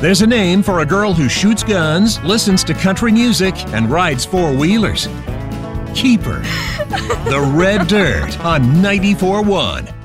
There's a name for a girl who shoots guns, listens to country music, and rides four-wheelers. Keep her. The Red Dirt on 94.1.